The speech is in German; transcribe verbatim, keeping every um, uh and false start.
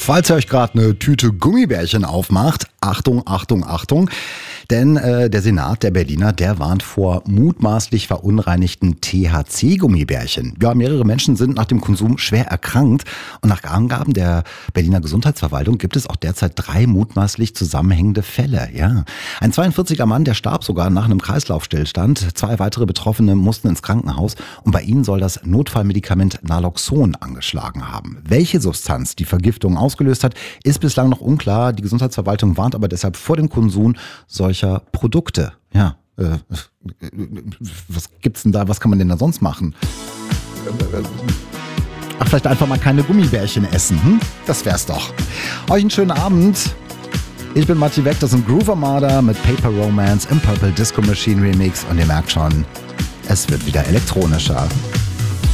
Falls ihr euch gerade eine Tüte Gummibärchen aufmacht, Achtung, Achtung, Achtung. Denn äh, der Senat der Berliner, der warnt vor mutmaßlich verunreinigten T H C-Gummibärchen. Ja, mehrere Menschen sind nach dem Konsum schwer erkrankt. Und nach Angaben der Berliner Gesundheitsverwaltung gibt es auch derzeit drei mutmaßlich zusammenhängende Fälle. Ja, ein zweiundvierziger Mann, der starb sogar nach einem Kreislaufstillstand. Zwei weitere Betroffene mussten ins Krankenhaus. Und bei ihnen soll das Notfallmedikament Naloxon angeschlagen haben. Welche Substanz die Vergiftung ausgelöst hat, ist bislang noch unklar. Die Gesundheitsverwaltung warnt aber deshalb vor dem Konsum solcher Produkte. Ja, äh, was gibt's denn da? Was kann man denn da sonst machen? Ach, vielleicht einfach mal keine Gummibärchen essen. Hm? Das wär's doch. Euch einen schönen Abend. Ich bin Matti Weck, das sind Groove Armada mit Paper Romance im Purple Disco Machine Remix. Und ihr merkt schon, es wird wieder elektronischer.